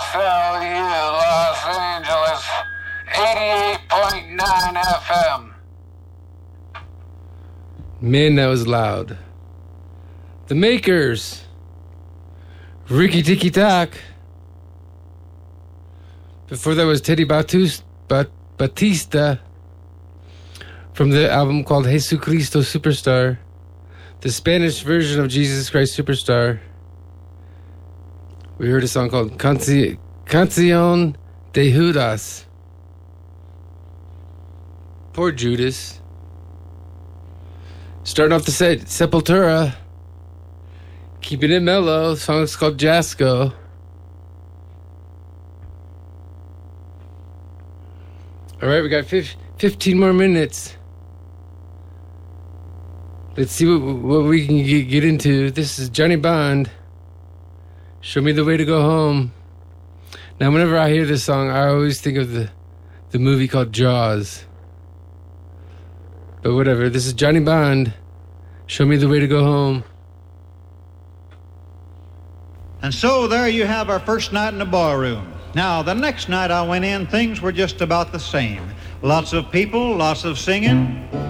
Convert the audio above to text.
KSLU Los Angeles, 88.9 FM. Man, that was loud. The Makers. Ricky Tiki Tac. Before that was Teddy Batista from the album called Jesucristo Superstar, the Spanish version of Jesus Christ Superstar. We heard a song called Canción de Judas. Poor Judas. Starting off the set, Sepultura. Keeping it mellow. The song's called Jasko. All right, we got 15 more minutes. Let's see what we can get into. This is Johnny Bond. Show me the way to go home. Now, whenever I hear this song, I always think of the movie called Jaws. But whatever, this is Johnny Bond. Show me the way to go home. And so there you have our first night in the ballroom. Now, the next night I went in, things were just about the same. Lots of people, lots of singing.